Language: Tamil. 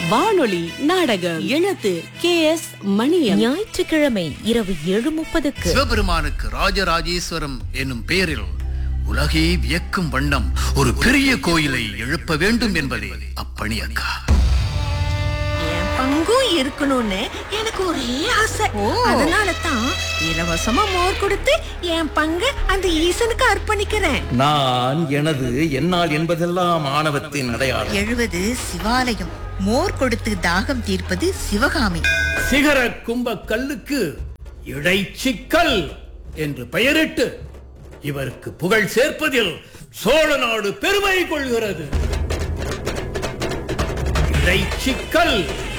வானொலி நாடகம் எழுத்து KS மணியம். ஞாயிற்றுக்கிழமை இரவு 7:30க்கு. சிவபெருமானுக்கு ராஜராஜேஸ்வரம் என்னும் பெயரில் உலகே வியக்கும் வண்ணம் ஒரு பெரிய கோயிலை எழுப்ப வேண்டும் என்பதே அப்பணி அக்கா. என் பங்கும் இருக்கணும்னு எனக்கு ஒரே ஆசை. அதனால தான் இலவசமா மோர் கொடுத்து என் பங்கு அந்த ஈசனுக்கு அர்ப்பணிக்கிறேன். நான் எனது என்னால் என்பதெல்லாம் ஆணவத்தின் அடையாளம். 70 சிவாலயம், மோர் கொடுத்து தாகம் தீர்ப்பது சிவகாமி. சிகர கும்ப கல்லுக்கு இடைச்சிக்கல் என்று பெயரிட்டு இவருக்கு புகழ் சேர்ப்பதில் சோழ நாடு பெருமை கொள்கிறது. இடைச்சிக்கல்